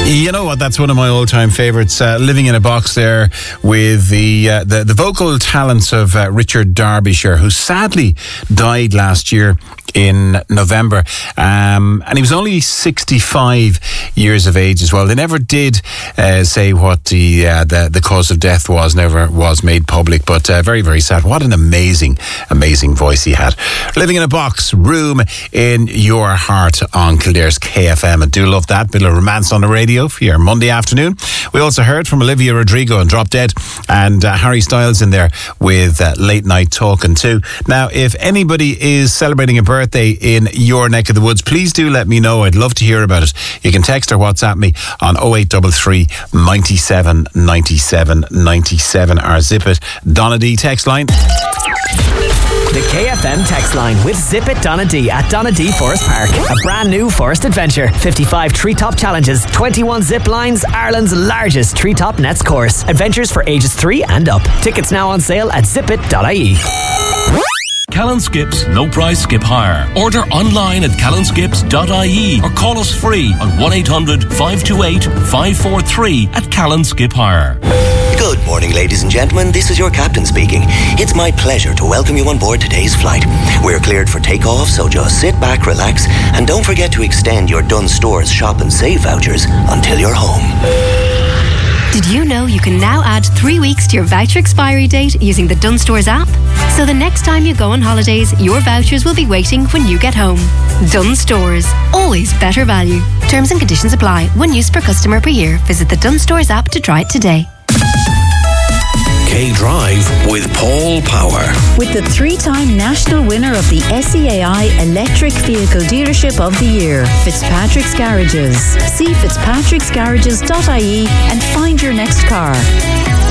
You know what? That's one of my all-time favourites. Living in a Box there with the vocal talents of Richard Derbyshire, who sadly died last year in November, and he was only 65 years of age as well. They never did say what the cause of death was. Never was made public, but very, very sad. What an amazing voice he had. Living in a Box, Room in Your Heart on Kildare's KFM. I do love that bit of romance on the radio for your Monday afternoon. We also heard from Olivia Rodrigo and Drop Dead, and Harry Styles in there with Late Night Talking too. Now, if anybody is celebrating a birthday in your neck of the woods, please do let me know. I'd love to hear about it. You can text or WhatsApp me on 0833 97 97 97 or zip it Donna D text line. The KFM text line with Zip It Donna D at Donna D Forest Park. A brand new forest adventure. 55 treetop challenges, 21 zip lines, Ireland's largest treetop nets course. Adventures for ages 3 and up. Tickets now on sale at zipit.ie. Callan Skips No Price Skip Hire. Order online at callanskips.ie or call us free on 1-800-528-543 at Callan Skip Hire. Good morning, ladies and gentlemen. This is your captain speaking. It's my pleasure to welcome you on board today's flight. We're cleared for takeoff, so just sit back, relax, and don't forget to extend your Dunnes Stores Shop and Save vouchers until you're home. Did you know you can now add 3 weeks to your voucher expiry date using the Dunnes Stores app? So the next time you go on holidays, your vouchers will be waiting when you get home. Dunnes Stores. Always better value. Terms and conditions apply. 1 use per customer per year. Visit the Dunnes Stores app to try it today. K-Drive with Paul Power. With the 3-time national winner of the SEAI Electric Vehicle Dealership of the Year, Fitzpatrick's Garages. See fitzpatricksgarages.ie and find your next car.